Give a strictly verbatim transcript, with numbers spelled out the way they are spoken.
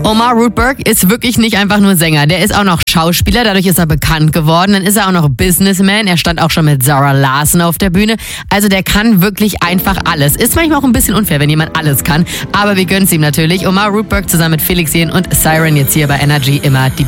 Omar Rudberg ist wirklich nicht einfach nur Sänger. Der ist auch noch Schauspieler, dadurch ist er bekannt geworden. Dann ist er auch noch Businessman. Er stand auch schon mit Zara Larsson auf der Bühne. Also der kann wirklich einfach alles. Ist manchmal auch ein bisschen unfair, wenn jemand alles kann. Aber wir gönnen es ihm natürlich. Omar Rudberg zusammen mit Felix Jähn und Siren jetzt hier bei Energy immer die